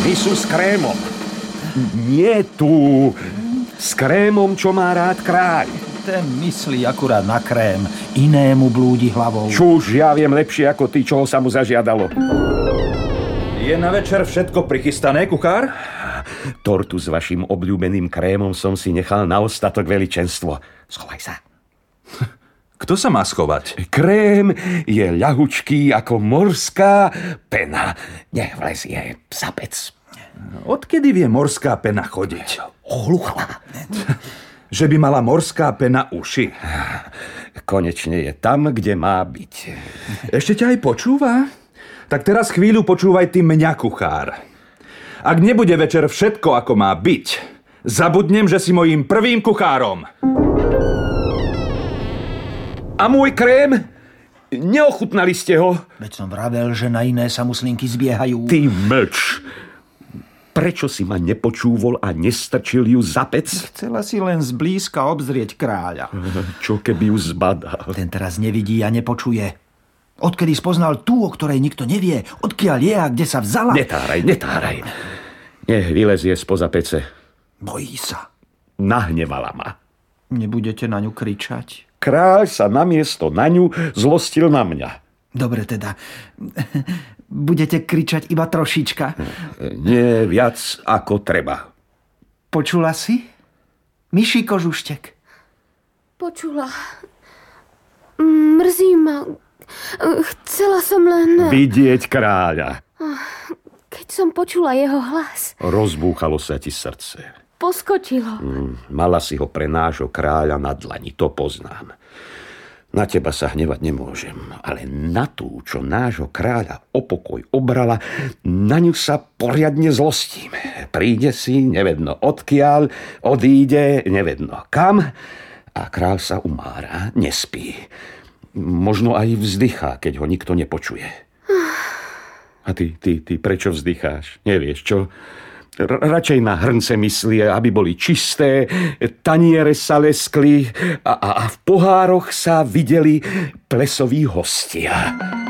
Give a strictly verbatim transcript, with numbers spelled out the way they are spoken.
misu s krémom. Nie tu. S krémom, čo má rád kráľ. Ten myslí akurát na krém. Inému blúdi hlavou. Čuž, ja viem lepšie ako ty, čoho sa mu zažiadalo. Je na večer všetko prichystané, kuchár? Tortu s vašim obľúbeným krémom som si nechal na ostatok veličenstvo. Schovaj sa. Kto sa má schovať? Krém je ľahučký ako morská pena. Nech vlezie sapec. Odkedy vie morská pena chodiť? Ohluchla. Že by mala morská pena uši. Konečne je tam, kde má byť. Ešte ťa aj počúva? Tak teraz chvíľu počúvaj ty mňa, kuchár. Ak nebude večer všetko, ako má byť, zabudnem, že si mojím prvým kuchárom. A môj krém? Neochutnali ste ho? Veď som vravel, že na iné sa muslinky zbiehajú. Ty mlč. Prečo si ma nepočúvol a nestrčil ju za pec? Chcela si len zblízka obzrieť kráľa. Čo keby ju zbadal? Ten teraz nevidí a nepočuje. Odkedy spoznal tú, o ktorej nikto nevie, odkiaľ je a kde sa vzala. Netáraj, netáraj. Nech vylezie spoza pece. Bojí sa. Nahnevala ma. Nebudete na ňu kričať? Kráľ sa namiesto na ňu zlostil na mňa. Dobre teda. Budete kričať iba trošička? Nie viac ako treba. Počula si? Myší kožuštek. Počula. Mrzí ma. Chcela som len... Vidieť kráľa. Keď som počula jeho hlas... Rozbúchalo sa ti srdce. Poskočilo. Mm, mala si ho pre nášho kráľa na dlani, to poznám. Na teba sa hnevať nemôžem, ale na tú, čo nášho kráľa o pokoj obrala, na ňu sa poriadne zlostím. Príde si, nevedno odkiaľ, odíde, nevedno kam a kráľ sa umára, nespí. Možno aj vzdychá, keď ho nikto nepočuje. A ty, ty, ty prečo vzdycháš? Nevieš čo? R- radšej na hrnce myslie, aby boli čisté, taniere sa leskli a, a, a v pohároch sa videli plesoví hostia.